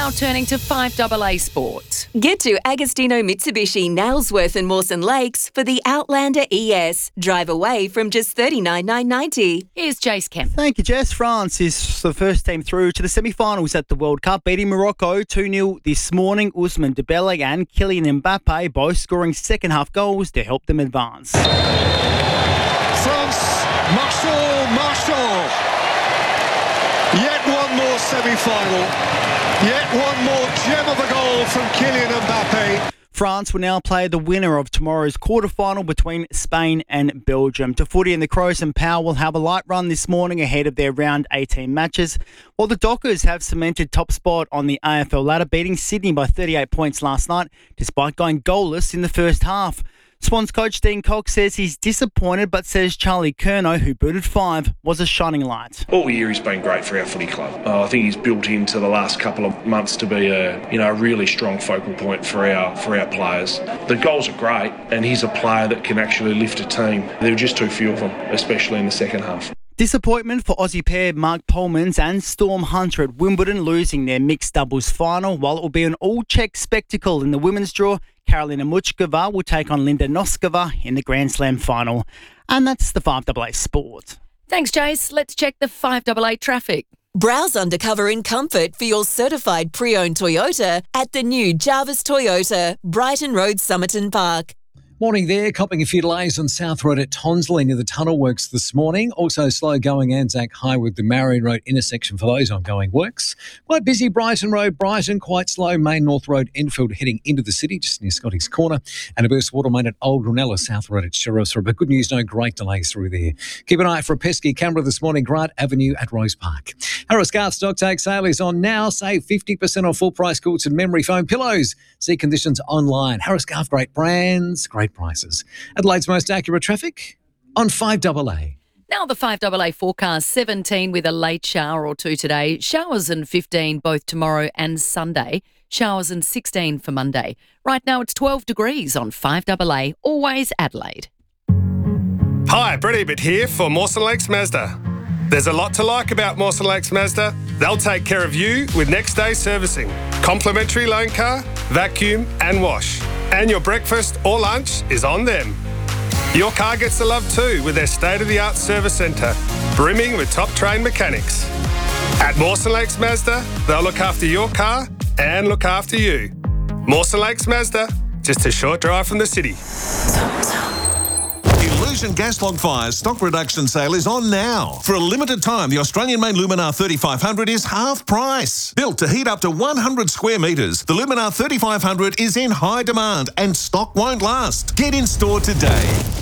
Now turning to 5AA Sport. Get to Agostino Mitsubishi, Nailsworth and Mawson Lakes for the Outlander ES. Drive away from just $39,990. Here's Jace Kemp. Thank you, Jess. France is the first team through to the semi-finals at the World Cup, beating Morocco 2-0 this morning. Ousmane Dembele and Kylian Mbappe both scoring second-half goals to help them advance. France, Marshall. Yet one more semi-final. Yet one more gem of a goal from Kylian Mbappe. France will now play the winner of tomorrow's quarter-final between Spain and Belgium. To footy, and the Crows and Power will have a light run this morning ahead of their round 18 matches, while the Dockers have cemented top spot on the AFL ladder, beating Sydney by 38 points last night, despite going goalless in the first half. Swans coach Dean Cox says he's disappointed, but says Charlie Curnow, who booted 5, was a shining light. All year he's been great for our footy club. I think he's built into the last couple of months to be a really strong focal point for our players. The goals are great, and he's a player that can actually lift a team. There were just too few of them, especially in the second half. Disappointment for Aussie pair Mark Polmans and Storm Hunter at Wimbledon, losing their mixed doubles final. While it will be an all-Czech spectacle in the women's draw, Karolina Muchkova will take on Linda Noskova in the Grand Slam final. And that's the 5AA Sport. Thanks, Jace. Let's check the 5AA traffic. Browse undercover in comfort for your certified pre-owned Toyota at the new Jarvis Toyota, Brighton Road, Somerton Park. Morning there, copping a few delays on South Road at Tonsley near the tunnel works this morning. Also slow going Anzac High with the Marion Road intersection for those ongoing works. Quite busy Brighton Road, Brighton, quite slow Main North Road, Enfield heading into the city just near Scotty's Corner. And a burst water main at Old Ranella, South Road at Sheriff's Road. But good news, no great delays through there. Keep an eye out for a pesky Canberra this morning, Grant Avenue at Rose Park. Harris Scarf stock take sale is on now. Save 50% on full price quilts and memory foam pillows. See conditions online. Harris Scarf, great brands, great prices. Adelaide's most accurate traffic on 5AA. Now the 5AA forecast, 17 with a late shower or two today. Showers and 15 both tomorrow and Sunday. Showers and 16 for Monday. Right now it's 12 degrees on 5AA, always Adelaide. Hi, Brett Ebert here for Mawson Lakes Mazda. There's a lot to like about Mawson Lakes Mazda. They'll take care of you with next day servicing, complimentary loan car, vacuum and wash. And your breakfast or lunch is on them. Your car gets the love too with their state-of-the-art service centre, brimming with top-trained mechanics. At Mawson Lakes Mazda, they'll look after your car and look after you. Mawson Lakes Mazda, just a short drive from the city. Illusion Gas Log Fire's stock reduction sale is on now. For a limited time, the Australian-made Luminar 3500 is half price. Built to heat up to 100 square metres, the Luminar 3500 is in high demand and stock won't last. Get in store today.